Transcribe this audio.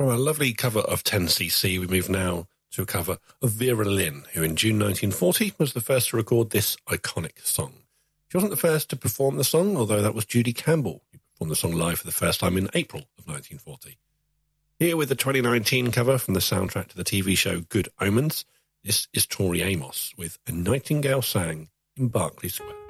From a lovely cover of 10cc, we move now to a cover of Vera Lynn, who in June 1940 was the first to record this iconic song. She wasn't the first to perform the song, although that was Judy Campbell, who performed the song live for the first time in April of 1940. Here with the 2019 cover from the soundtrack to the TV show Good Omens, this is Tori Amos with A Nightingale Sang in Berkeley Square.